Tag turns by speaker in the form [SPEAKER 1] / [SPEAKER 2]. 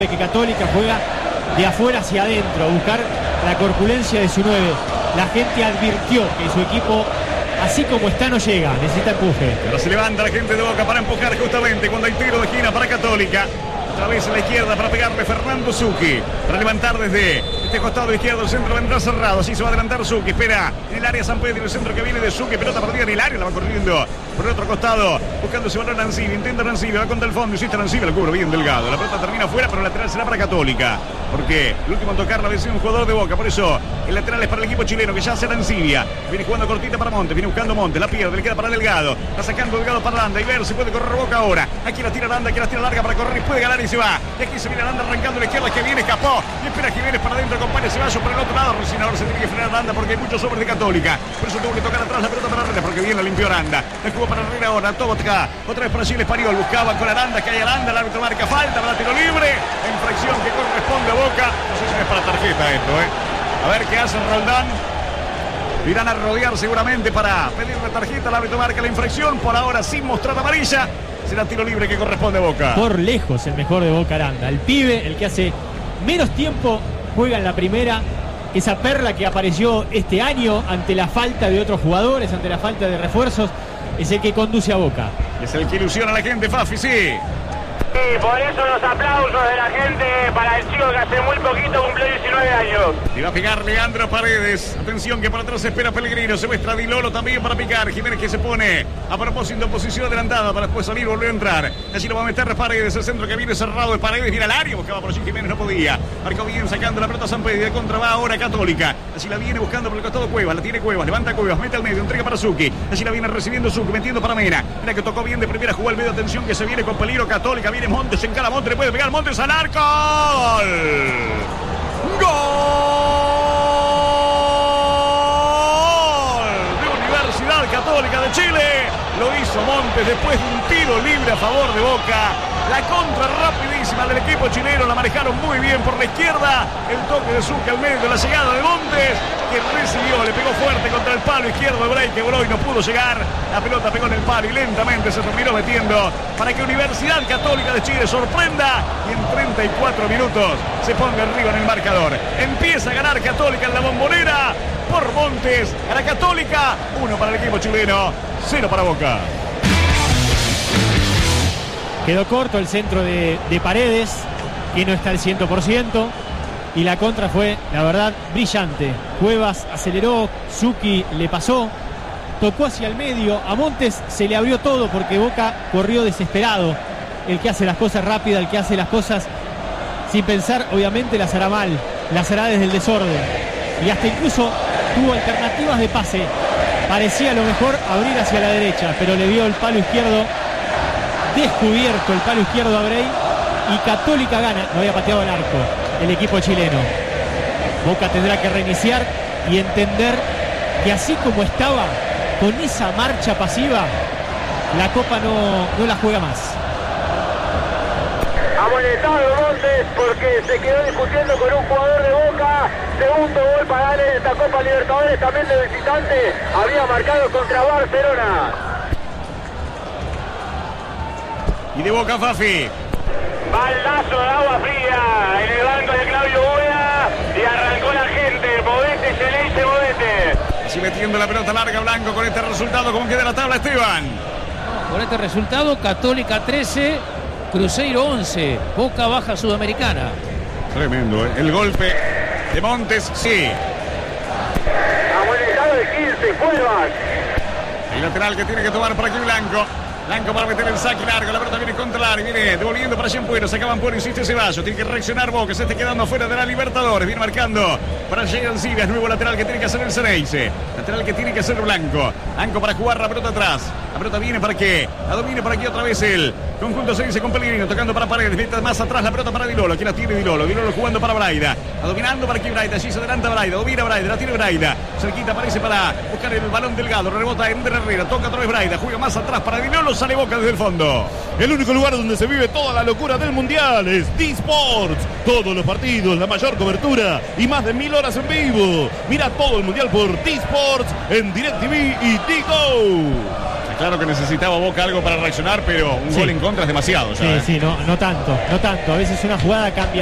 [SPEAKER 1] que Católica juega de afuera hacia adentro, a buscar la corpulencia de su 9. La gente advirtió que su equipo, así como está, no llega, necesita empuje.
[SPEAKER 2] Ahora se levanta la gente de Boca para empujar justamente cuando hay tiro de esquina para Católica. Otra vez a la izquierda para pegarle Fernando Zucchi. Para levantar desde este costado izquierdo, el centro vendrá cerrado. Así se va a adelantar Zucchi. Espera en el área San Pedro, el centro que viene de Zucchi. Pelota perdida en el área, la va corriendo por el otro costado. Buscando ese balón Arancibia. Intenta Arancibia, va contra el fondo. Insiste Arancibia, lo cubre bien Delgado. La pelota termina fuera, pero el lateral será para Católica. Porque el último en tocar la vez un jugador de Boca. Por eso el lateral es para el equipo chileno, que ya hace Arancibia. Viene jugando cortita para Montes. Viene buscando Montes. La pierde, le queda para Delgado. Está sacando Delgado para Aranda. Y ver si puede correr Boca ahora. Aquí la tira Aranda, aquí la tira larga para correr y puede ganar y se va. Y aquí se viene Aranda arrancando a la izquierda, que viene, escapó. Y espera que viene para adentro, acompaña Ceballos por el otro lado. Recién ahora se tiene que frenar Aranda porque hay muchos hombres de Católica. Por eso tuvo que tocar atrás la pelota para Herrera, porque bien la limpió Aranda. La jugó para Herrera ahora, Tobotka. Otra vez para Gil Espariol. Buscaban con Aranda, que hay Aranda. El árbitro marca falta para tiro libre. Infracción que corresponde a Boca. No sé si es para tarjeta esto, A ver qué hace Roldán. Irán a rodear seguramente para pedir la tarjeta. El árbitro marca la infracción. Por ahora sin mostrar amarilla. Será tiro libre que corresponde a Boca.
[SPEAKER 1] Por lejos el mejor de Boca, Aranda. El pibe, el que hace menos tiempo juega en la primera. Esa perla que apareció este año ante la falta de otros jugadores, ante la falta de refuerzos, es el que conduce a Boca.
[SPEAKER 2] Es el que ilusiona a la gente, Fafi, sí.
[SPEAKER 3] Sí, por eso los aplausos de la gente para el chico que hace muy poquito cumplió 19 años.
[SPEAKER 2] Y va a pegar Leandro Paredes. Atención que por atrás espera Pellegrino. Se muestra Di Lolo también para picar. Jiménez que se pone a propósito en posición adelantada para después salir y volver a entrar. Allí lo va a meter Paredes. El centro que viene cerrado de Paredes. Viene al área. Buscaba por allí Jiménez. No podía. Marcó bien sacando la pelota a San Pedro. De contra va ahora Católica. Allí la viene buscando por el costado Cuevas. La tiene Cuevas. Levanta Cuevas. Mete al medio. Entrega para Zucchi. Allí la viene recibiendo Zucchi. Metiendo para Mena. Mira que tocó bien de primera. Jugó al medio. Atención que se viene con peligro Católica. Viene Montes. Encara Montes. Le puede pegar Montes al arco. ¡Gol! De Universidad Católica de Chile. Lo hizo Montes después de un tiro libre a favor de Boca. La contra rapidísima del equipo chileno. La manejaron muy bien por la izquierda. El toque de Zucchi al medio. La llegada de Montes, que recibió, le pegó fuerte contra el palo izquierdo de Bray, que voló y no pudo llegar. La pelota pegó en el palo y lentamente se terminó metiendo para que Universidad Católica de Chile sorprenda y en 34 minutos se ponga arriba en el marcador. Empieza a ganar Católica en la Bombonera por Montes. A la Católica, 1 para el equipo chileno, 0 para Boca.
[SPEAKER 1] Quedó corto el centro de Paredes, que no está al 100%. Y la contra fue, la verdad, brillante. Cuevas aceleró, Zucchi le pasó, tocó hacia el medio. A Montes se le abrió todo porque Boca corrió desesperado. El que hace las cosas rápidas, el que hace las cosas sin pensar, obviamente las hará mal. Las hará desde el desorden. Y hasta incluso tuvo alternativas de pase. Parecía a lo mejor abrir hacia la derecha, pero le vio el palo izquierdo descubierto, el palo izquierdo a Bray. Y Católica gana. No había pateado el arco el equipo chileno. Boca tendrá que reiniciar y entender que así como estaba, con esa marcha pasiva, la Copa no la juega más.
[SPEAKER 3] Amonestado Montes porque se quedó discutiendo con un jugador de Boca. Segundo gol para él en esta Copa Libertadores, también de visitante. Había marcado contra Barcelona.
[SPEAKER 2] Y de Boca, Fafi.
[SPEAKER 3] Baldazo de agua fría en el banco de Claudio Boya y arrancó la gente. Movete, Celeste, movete.
[SPEAKER 2] Así metiendo la pelota larga, Blanco, con este resultado. ¿Cómo queda la tabla, Esteban?
[SPEAKER 4] Con este resultado, Católica 13, Cruzeiro 11, Boca baja Sudamericana.
[SPEAKER 2] Tremendo, ¿eh? El golpe de Montes, sí.
[SPEAKER 3] Amonestado de 15, Cuevas.
[SPEAKER 2] El lateral que tiene que tomar por aquí Blanco. Blanco para meter el saque largo, la pelota viene contra el área, viene devolviendo para Cienfuegos, sacaban por insiste Ceballos, tiene que reaccionar Boca, se está quedando fuera de la Libertadores, viene marcando para Jean Silvia, nuevo lateral que tiene que hacer el Ceneice, lateral que tiene que hacer Blanco, Blanco para jugar la pelota atrás, la pelota viene para que la domine por aquí otra vez el conjunto Ceneice con Pellegrino, tocando para Paredes, mete más atrás la pelota para Di Lolo, aquí la tiene Di Lolo jugando para Braida, la dominando para aquí Braida, allí se adelanta Braida, domina Braida, la tiene Braida, cerquita aparece para buscar el balón Delgado, rebota Ender Herrera, toca otra vez Braida, juega más atrás para Di Lolo, sale Boca desde el fondo.
[SPEAKER 5] El único lugar donde se vive toda la locura del Mundial es D-Sports. Todos los partidos, la mayor cobertura y más de 1000 horas en vivo. Mira todo el Mundial por D-Sports en DirecTV y Digo.
[SPEAKER 2] Claro que necesitaba Boca algo para reaccionar, pero un
[SPEAKER 1] Sí.
[SPEAKER 2] gol en contra es demasiado. Ya,
[SPEAKER 1] Sí, no tanto. A veces una jugada cambia